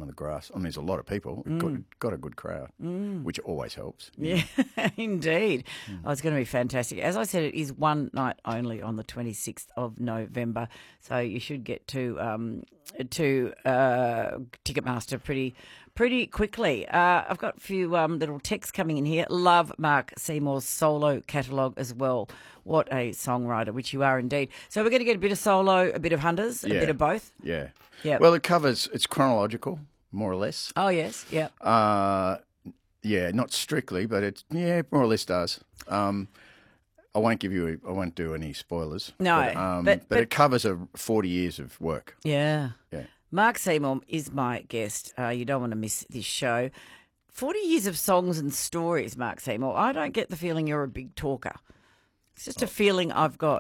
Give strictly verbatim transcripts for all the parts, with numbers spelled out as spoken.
on the grass. I mean, there's a lot of people. It Mm. got, got a good crowd, Mm. which always helps. Yeah, indeed. Mm. Oh, it's going to be fantastic. As I said, it is one night only on the twenty-sixth of November, so you should get to um, to uh, Ticketmaster pretty pretty quickly. Uh, I've got a few um, little texts coming in here. Love Mark Seymour's solo catalogue as well. What a songwriter, which you are indeed. So we're going to get a bit of solo, a bit of Hunters, a Yeah. bit of both. Yeah. Yeah. Well, it covers, it's chronological, more or less. Oh, yes. Yeah. Uh, yeah, not strictly, but it, yeah, more or less does. Um, I won't give you, I won't do any spoilers. No, But, um, but- but, but- it covers a forty years of work. Yeah. Yeah. Mark Seymour is my guest. Uh, you don't want to miss this show. forty years of songs and stories, Mark Seymour. I don't get the feeling you're a big talker. It's just a feeling I've got.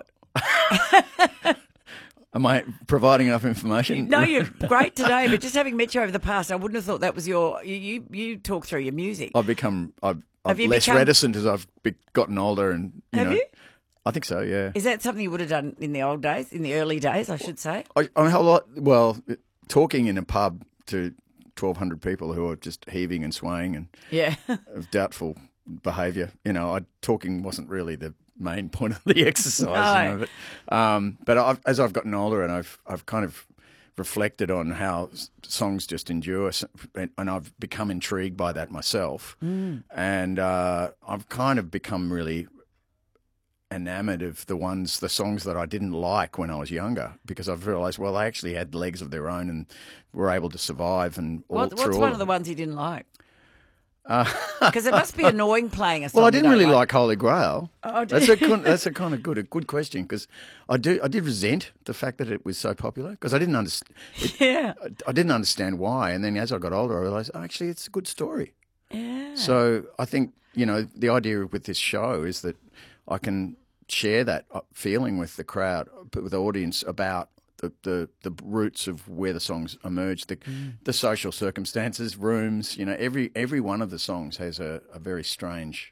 Am I providing enough information? No, you're great today, but just having met you over the past, I wouldn't have thought that was your. You you, you talk through your music. I've become I've, Have I'm you less become- reticent as I've be, gotten older, and you Have know, you? I think so. Yeah. Is that something you would have done in the old days, in the early days, I should say? I, I mean, a lot. Well, talking in a pub to twelve hundred people who are just heaving and swaying and Yeah. of doubtful behaviour. You know, I, talking wasn't really the main point of the exercise. No. You know, but um, but I've, as I've gotten older, and I've I've kind of reflected on how s- songs just endure, s- and, and I've become intrigued by that myself, Mm. and uh, I've kind of become really enamored of the ones, the songs that I didn't like when I was younger, because I've realised, well, they actually had legs of their own and were able to survive. And all, What, through what's all one of of the them. ones you didn't like? Uh, Because it must be annoying playing a song. well, I you didn't don't really like Holy Grail. Oh, did that's you? a con- that's a kind of good a good question, because I do I did resent the fact that it was so popular, because I didn't understand Yeah. I didn't understand why, and then as I got older, I realised oh, actually it's a good story. Yeah. So I think, you know, the idea with this show is that I can share that feeling with the crowd, with the audience, about the, the, the roots of where the songs emerge, the Mm. the social circumstances, rooms. You know, every every one of the songs has a, a very strange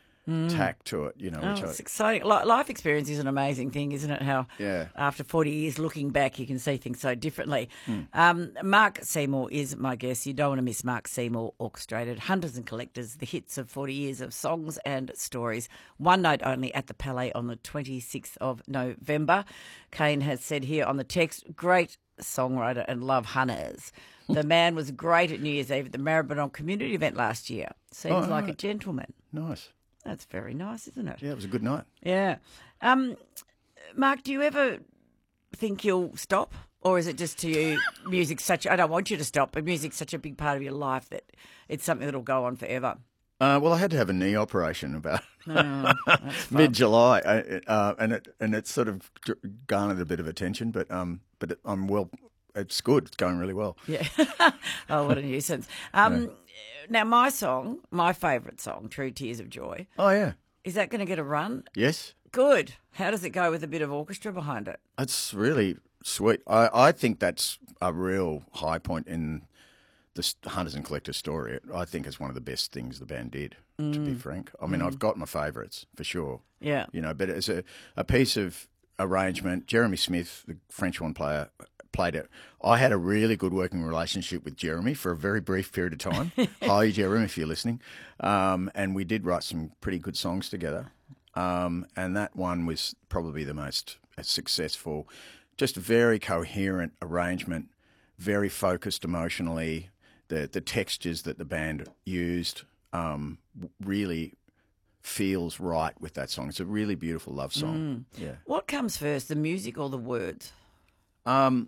tack to it. You know, Oh, which it's I, exciting. Li- Life experience is an amazing thing, isn't it? How Yeah. after forty years looking back, you can see things so differently. Hmm. Um, Mark Seymour is my guest. You don't want to miss Mark Seymour Orchestrated, Hunters and Collectors, the hits of forty years of songs and stories. One night only at the Palais on the twenty-sixth of November. Kane has said here on the text, great songwriter and love Hunters. The man was great at New Year's Eve at the Maribyrnong community event last year. Seems Oh, like a right. gentleman. nice. That's very nice, isn't it? Yeah, it was a good night. Yeah. Um, Mark, do you ever think you'll stop? Or is it just to you, music's such, I don't want you to stop, but music's such a big part of your life that it's something that'll go on forever? Uh, well, I had to have a knee operation about Oh, that's fun. mid July, uh, uh, and it and it sort of garnered a bit of attention. But um, but it, I'm well. It's good. It's going really well. Yeah. Oh, what a nuisance. Um, Now, my song, my favourite song, True Tears of Joy, Oh yeah. is that going to get a run? Yes. Good. How does it go with a bit of orchestra behind it? That's really sweet. I, I think that's a real high point in the s- Hunters and Collectors story. I think it's one of the best things the band did, to be frank. I mean, I've got my favourites for sure, Yeah. you know, but it's a, a piece of arrangement. Jeremy Smith, the French horn player, played it. I had a really good working relationship with Jeremy for a very brief period of time. Hi, Jeremy, if you're listening. Um, and we did write some pretty good songs together. Um, and that one was probably the most successful. Just a very coherent arrangement, very focused emotionally. The the textures that the band used um, really feels right with that song. It's a really beautiful love song. Yeah. What comes first, the music or the words? Um,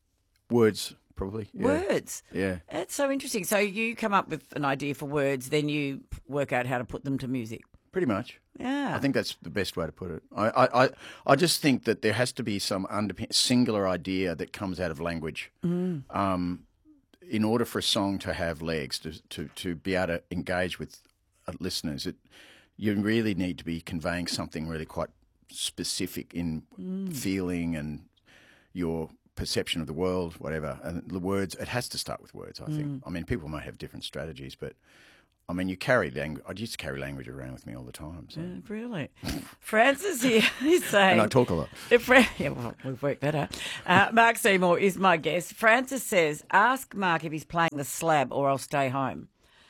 words, probably. Yeah. Words. Yeah. That's so interesting. So you come up with an idea for words, then you work out how to put them to music. Pretty much. Yeah. I think that's the best way to put it. I, I, I, I just think that there has to be some underpin- singular idea that comes out of language. Mm. Um, in order for a song to have legs, to to, to be able to engage with uh, listeners, it, you really need to be conveying something really quite specific in feeling and your perception of the world, whatever. And the words, it has to start with words, I think. I mean, people might have different strategies, but I mean, you carry language. I used to carry language around with me all the time. So. Uh, really? Francis here is saying... And I talk a lot. Fra- yeah, well, we've worked that out. Uh, Mark Seymour is my guest. Francis says, ask Mark if he's playing the slab or I'll stay home.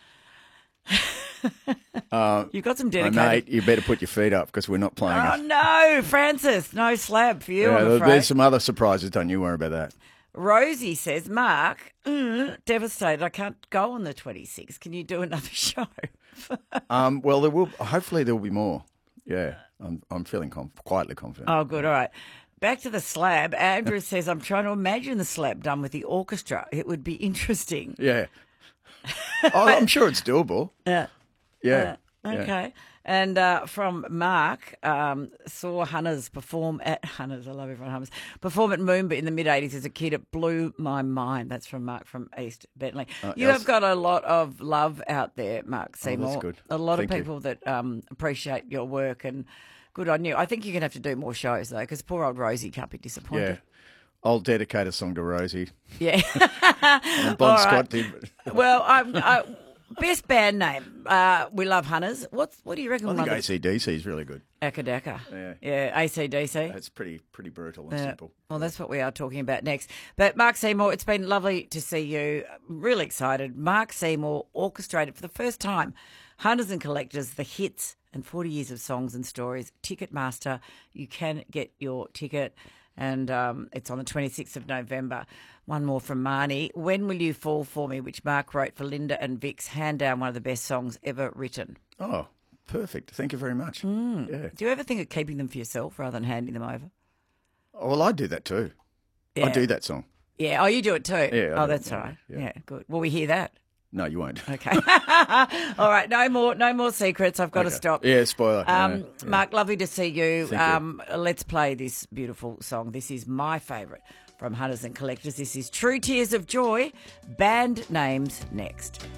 Uh, You've got some oh, dedicated... mate, you better put your feet up because we're not playing Oh, it. no, Francis. No slab for you, Yeah, I'm there- afraid. there's some other surprises. Don't you worry about that. Rosie says, Mark, mm, devastated. I can't go on the twenty-sixth. Can you do another show? Um, well, there will. Hopefully, there will be more. Yeah, I'm. I'm feeling conf- quietly confident. Oh, good. All right. Back to the slab. Andrew says, I'm trying to imagine the slab done with the orchestra. It would be interesting. Yeah. oh, I'm sure it's doable. Yeah. Yeah. Uh, yeah. okay. And uh, from Mark, um, saw Hunters perform at Hunters. I love everyone Hunters perform at Moomba in the mid eighties as a kid. It blew my mind. That's from Mark from East Bentley. Uh, you yes. have got a lot of love out there, Mark Seymour. Oh, that's good. A lot Thank of you. people that um, appreciate your work and good on you. I think you're going to have to do more shows though, because poor old Rosie can't be Yeah. disappointed. I'll dedicate a song to Rosie. Yeah. And Bon All Scott right. did. Well, I'm. I, best band name. Uh, we love Hunters. What's what do you reckon? I one think of the- A C D C is really good. Akadaka. Yeah. Yeah, A C D C. It's pretty pretty brutal and Yeah. simple. Well, that's what we are talking about next. But Mark Seymour, it's been lovely to see you. I'm really excited. Mark Seymour orchestrated for the first time Hunters and Collectors, the hits and forty years of songs and stories. Ticketmaster, you can get your ticket. And um, it's on the twenty-sixth of November. One more from Marnie. When Will You Fall For Me, which Mark wrote for Linda and Vix, hand down one of the best songs ever written. Oh, perfect. Thank you very much. Mm. Yeah. Do you ever think of keeping them for yourself rather than handing them over? Oh, well, I do that too. Yeah. I do that song. Yeah. Oh, you do it too? Yeah, I Oh, do. that's Yeah, all right. yeah. Yeah, good. Will we hear that? No, you won't. Okay. All right. No more. No more secrets. I've got to Okay. stop. Yeah, spoiler. Um, Yeah, yeah. Mark, lovely to see you. Thank you. Um, let's play this beautiful song. This is my favourite from Hunters and Collectors. This is True Tears of Joy. Band names next.